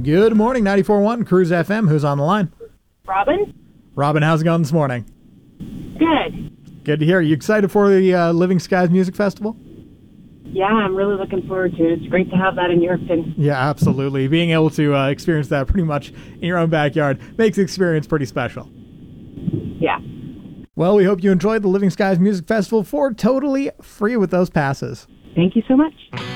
Good morning, 94.1 Cruise FM. Who's on the line? Robin? Robin, how's it going this morning? Good. Good to hear. You excited for the Living Skies Music Festival? Yeah, I'm really looking forward to it. It's great to have that in Yorkton. Yeah, absolutely. Being able to experience that pretty much in your own backyard makes the experience pretty special. Yeah. Well, we hope you enjoyed the Living Skies Music Festival for totally free with those passes. Thank you so much.